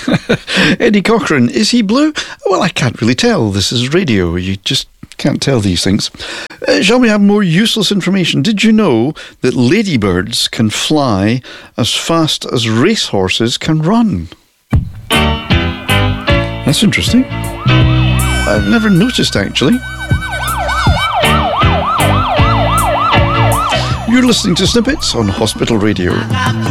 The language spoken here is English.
Eddie Cochran, is he blue? Well, I can't really tell. This is radio. You just can't tell these things. Shall we have more useless information? Did you know that ladybirds can fly as fast as racehorses can run? That's interesting. I've never noticed, actually. You're listening to Snippets on Hospital Radio.